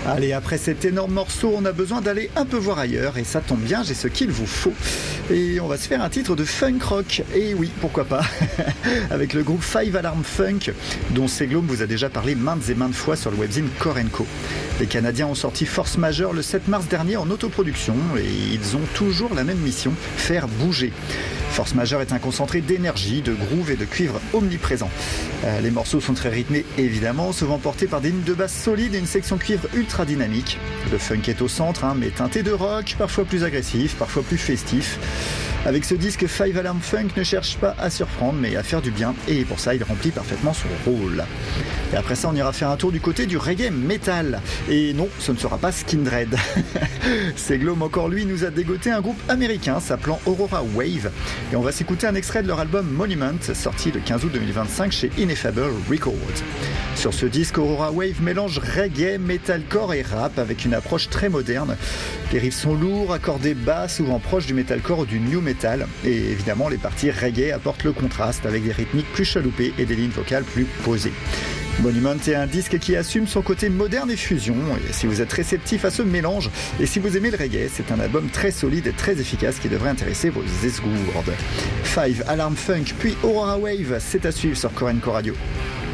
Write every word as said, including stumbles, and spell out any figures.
Allez, après cet énorme morceau, on a besoin d'aller un peu voir ailleurs et ça tombe bien, j'ai ce qu'il vous faut. Et on va se faire un titre de funk rock. Et oui, pourquoi pas, avec le groupe Five Alarm Funk, dont Seglom vous a déjà parlé maintes et maintes fois sur le webzine Core and Co. Les Canadiens ont sorti Force Majeure le sept mars dernier en autoproduction et ils ont toujours la même mission, faire bouger. Force Majeure est un concentré d'énergie, de groove et de cuivre omniprésent. Euh, les morceaux sont très rythmés évidemment, souvent portés par des lignes de basse solides et une section cuivre ultra dynamique. Le funk est au centre, hein, mais teinté de rock, parfois plus agressif, parfois plus festif. Avec ce disque, Five Alarm Funk ne cherche pas à surprendre, mais à faire du bien, et pour ça, il remplit parfaitement son rôle. Et après ça, on ira faire un tour du côté du reggae metal. Et non, ce ne sera pas Skindred. Seglom, encore lui, nous a dégoté un groupe américain s'appelant Aurora Wave. Et on va s'écouter un extrait de leur album Monument, sorti le quinze août deux mille vingt-cinq chez Ineffable Records. Sur ce disque, Aurora Wave mélange reggae, metalcore et rap avec une approche très moderne. Les riffs sont lourds, accordés bas, souvent proches du metalcore ou du new metal. Et évidemment, les parties reggae apportent le contraste avec des rythmiques plus chaloupées et des lignes vocales plus posées. Monument est un disque qui assume son côté moderne et fusion, et si vous êtes réceptif à ce mélange, et si vous aimez le reggae, c'est un album très solide et très efficace qui devrait intéresser vos esgourdes. Five Alarm Funk puis Aurora Wave, c'est à suivre sur Core and Co Radio.